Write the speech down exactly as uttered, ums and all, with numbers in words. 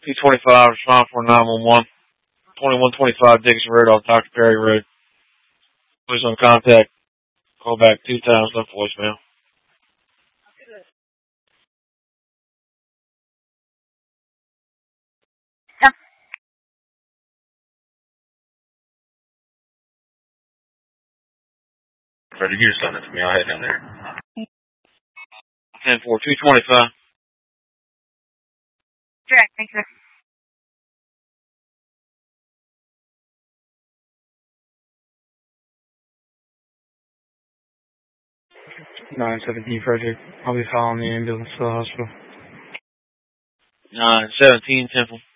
two twenty-five, respond for nine one one. twenty-one twenty-five Dixon Road off Doctor Perry Road. Please on contact. Call back two times, left voicemail. Freddy, you just send it to me. I'll head down there. ten four, two twenty-five. Direct, thank you. nine seventeen Frederick. I'll be following the ambulance to the hospital. nine seventeen Temple.